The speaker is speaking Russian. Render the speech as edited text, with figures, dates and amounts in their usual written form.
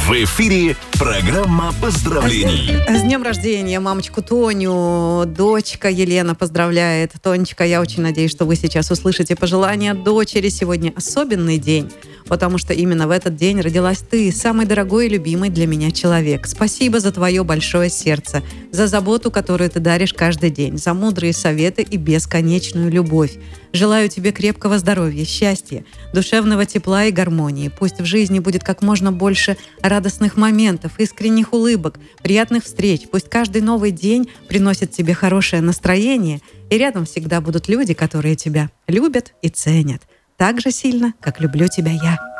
В эфире программа поздравлений. С днем рождения мамочку Тоню. Дочка Елена поздравляет. Тонечка, я очень надеюсь, что вы сейчас услышите пожелания дочери. Сегодня особенный день, потому что именно в этот день родилась ты, самый дорогой и любимый для меня человек. Спасибо за твое большое сердце, за заботу, которую ты даришь каждый день, за мудрые советы и бесконечную любовь. Желаю тебе крепкого здоровья, счастья, душевного тепла и гармонии. Пусть в жизни будет как можно больше радостных моментов, искренних улыбок, приятных встреч. Пусть каждый новый день приносит тебе хорошее настроение, и рядом всегда будут люди, которые тебя любят и ценят так же сильно, как люблю тебя я.